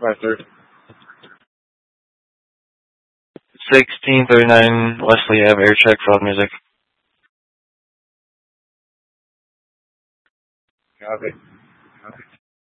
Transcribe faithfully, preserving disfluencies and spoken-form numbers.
five thirty. sixteen thirty-nine Wesley Ave, air check, fraud music. Copy. Copy.